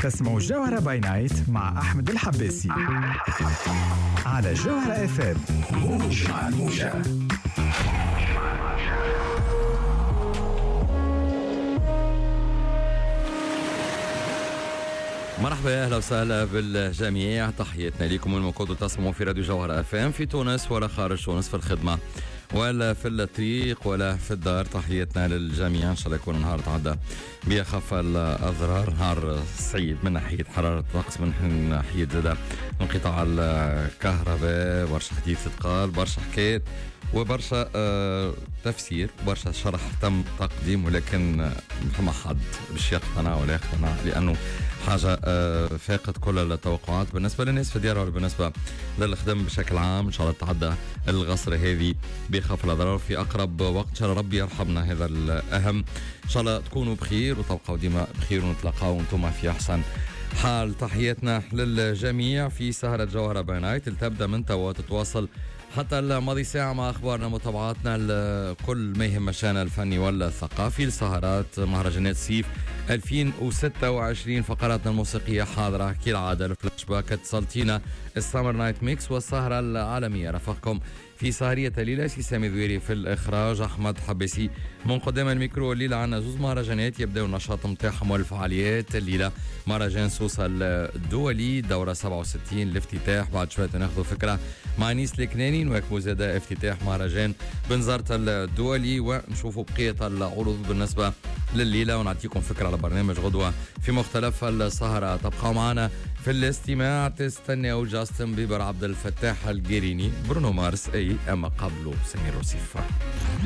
تسمعوا الجوهرة باي نايت مع أحمد الحباسي على الجوهرة FM. موج مع الموجة. مرحبا، اهلا وسهلا بالجميع. تحياتنا لكم من كنتوا تسمعوا في راديو جوهرة FM في تونس ولا خارج تونس، في الخدمة ولا في الطريق ولا في الدار. تحياتنا للجميع، ان شاء الله يكون نهار تعدى بأخف الأضرار، نهار سعيد من ناحية حرارة الطقس، من ناحية زادة انقطاع الكهرباء، برشا حديث ثقال، برشا حكايات وبرشا تفسير، برشا شرح تم تقديم، ولكن ما حد باش يقتنع ولا يقتنع، لأنه حاجة فاقت كل التوقعات بالنسبة للناس في ديارها وبالنسبة للخدم بشكل عام. إن شاء الله تعدى الغصرة هذه بخف الأضرار في أقرب وقت، إن شاء الله ربي يرحمنا، هذا الأهم. إن شاء الله تكونوا بخير وتبقوا ديما بخير ونتلاقاو وانتم في أحسن حال. تحياتنا للجميع في سهرة جوهرة باي نايت اللي تبدأ من توا وتتواصل حتى الماضي ساعة مع أخبارنا متابعاتنا لكل ما يهم شأن الفني ولا الثقافي، لسهرات مهرجانات صيف 2026، فقراتنا الموسيقية حاضرة كالعادة، الفلاش باك، اتصالتينا، السامر نايت ميكس والسهرة العالمية. رافقكم في سهرية الليلة سامي ذويري، في الإخراج أحمد حباسي، من قدام الميكرو. الليلة عنا زوز مهرجانات يبدأوا النشاط متاعهم والفعاليات. الليلة مهرجان سوسة الدولي دورة 67 الافتتاح، بعد شوية ناخذوا فكرة مع نيس الكناني، نواكبوا زادة افتتاح مهرجان بنزرت الدولي، ونشوفوا بقية العروض بالنسبة لليلة، ونعطيكم فكرة على برنامج غدوة في مختلف السهرات. تبقوا معنا في الاستماع، تستنوا جاستن بيبر، عبد الفتاح الجيريني، برونو مارس، أما قبله سمير وصيفة.